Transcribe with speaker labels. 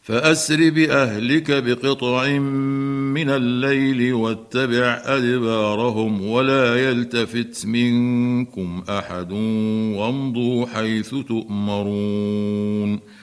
Speaker 1: فأسر بأهلك بقطع من الليل واتبع أدبارهم ولا يلتفت منكم أحد وامضوا حيث تؤمرون